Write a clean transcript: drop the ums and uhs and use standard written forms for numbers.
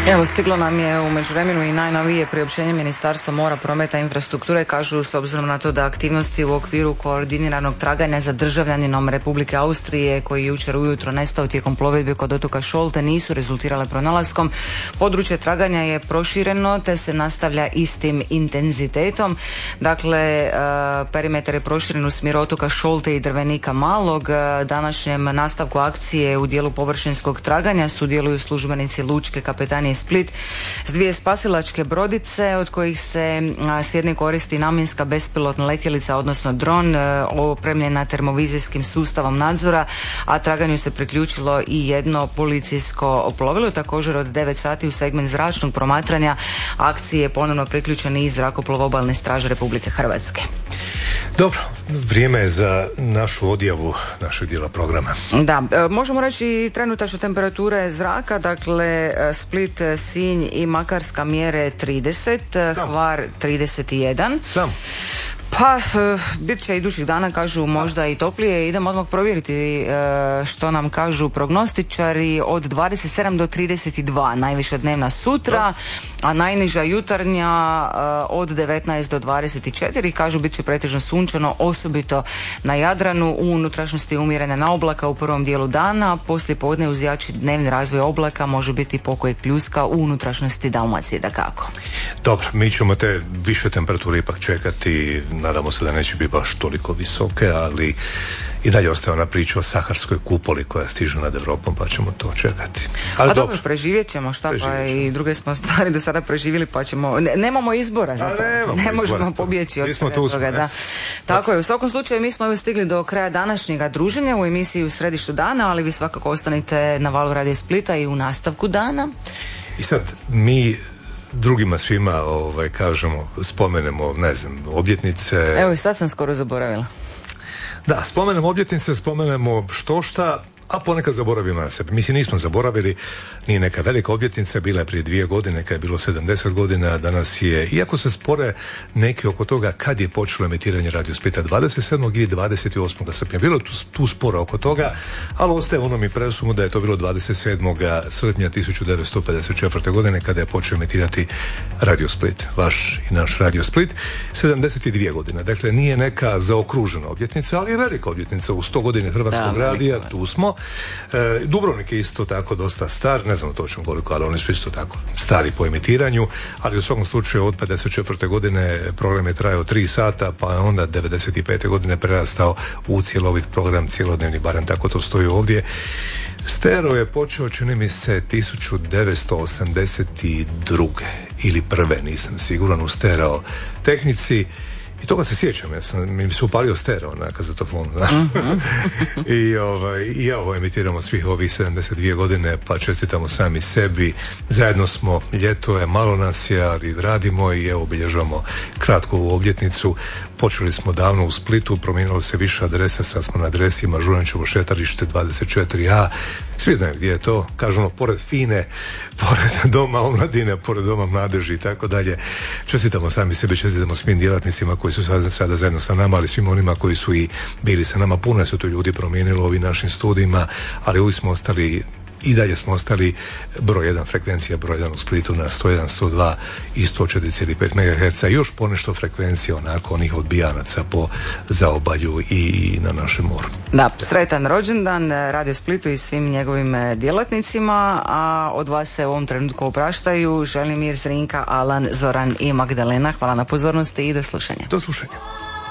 Evo, stiglo nam je u međuvremenu i najnovije priopćenje Ministarstva mora, prometa i infrastrukture. Kažu, s obzirom na to da aktivnosti u okviru koordiniranog traganja za državljaninom Republike Austrije koji je jučer ujutro nestao tijekom plovidbe kod otoka Šolte nisu rezultirale pronalaskom, područje traganja je prošireno te se nastavlja istim intenzitetom. Dakle, perimetar je proširen u smjeru otoka Šolte i Drvenika Malog. Današnjem nastavku akcije u dijelu površinskog traganja sudjeluju službenici Lučke kapetanije Split s 2 spasilačke brodice, od kojih se s jedne koristi namjenska bespilotna letjelica, odnosno dron, opremljena termovizijskim sustavom nadzora, a traganju se priključilo i jedno policijsko plovilo. Također od 9 sati u segment zračnog promatranja akcije je ponovno priključen i zrakoplov Obalne straže Republike Hrvatske. Dobro, vrijeme je za našu odjavu našeg dijela programa. Da, možemo reći trenutačne temperature zraka, dakle Split, Sinj i Makarska mjere 30, Hvar 31. Pa, bit će idućih dana, kažu, možda i toplije. Idemo odmah provjeriti što nam kažu prognostičari. Od 27 do 32 najviša dnevna sutra, a najniža jutarnja od 19 do 24. Kažu, bit će pretežno sunčano, osobito na Jadranu, u unutrašnjosti umjerena na oblaka u prvom dijelu dana. Poslije podne uz jači dnevni razvoj oblaka može biti pokojeg pljuska u unutrašnjosti Dalmacije, dakako. Dobro, mi ćemo te više temperature ipak čekati. Nadamo se da neće biti baš toliko visoke, ali i dalje ostaje ona priča o saharskoj kupoli koja stiže nad Europom, pa ćemo to čekati. Ali a dobro, preživjet ćemo, šta pa i druge smo stvari do sada preživjeli, pa ćemo, nemamo izbora za to, ne možemo pobjeći od toga. Da. Tako je, u svakom slučaju mi smo stigli do kraja današnjega druženja u emisiji U središtu dana, ali vi svakako ostanite na valu Radio Splita i u nastavku dana. I sad mi drugima svima kažemo, spomenemo, ne znam, obljetnice. Evo i sad sam skoro zaboravila. Da, spomenemo obljetnice, spomenemo štošta, a ponekad zaboravimo na sebe. Mislim, nismo zaboravili, nije neka velika obljetnica, bila je prije 2 godine, kad je bilo 70 godina, danas je, iako se spore neki oko toga kad je počelo emitiranje Radio Splita, 27. ili 28. srpnja. Bilo je tu spora oko toga, ali ostaje onom i presumu da je to bilo 27. srpnja 1954. godine kada je počeo emitirati Radio Split, vaš i naš Radio Split, 72 godine. Dakle, nije neka zaokružena obljetnica, ali je velika obljetnica u 100 godine Hrvatskog radija, tu smo. Dubrovnik je isto tako dosta star, ne znam točno koliko, ali oni su isto tako stari po emitiranju, ali u svakom slučaju od 54. godine program je trajao 3 sata, pa je onda 95. godine prerastao u cjelovit program, cjelodnevni, barem tako to stoji ovdje. Stereo je počeo, čini mi se, 1982. ili prve, nisam siguran, u stereo tehnici. I toga se sjećam, mi se upalio stereo na kazetofonu. I ovo emitiramo svih ovih 72 godine, pa čestitamo sami sebi. Zajedno smo, ljeto je, malo nas je, ali radimo i evo obilježavamo kratko ovu obljetnicu. Počeli smo davno u Splitu, promijenilo se više adresa, sad smo na adresi Mažuranićevo šetalište 24A. Svi znaju gdje je to, kažu pored Fine, pored Doma omladine, pored Doma mladeži i tako dalje. Čestitamo sami sebi, čestitamo svim djelatnicima koji su sada zajedno sa nama, ali svim onima koji su i bili sa nama. Puno su to ljudi promijenilo u ovim našim studijima, ali uvijek smo ostali, i dalje smo ostali broj 1 frekvencija, broj 1 u Splitu na 101, 102 i 104,5 MHz, još ponešto frekvencije onako onih odbijanaca po zaobalju i na našem moru. Da, sretan rođendan Radio Splitu i svim njegovim djelatnicima, a od vas se u ovom trenutku opraštaju Želimir, Zrinka, Alan, Zoran i Magdalena. Hvala na pozornosti i do slušanja. Do slušanja.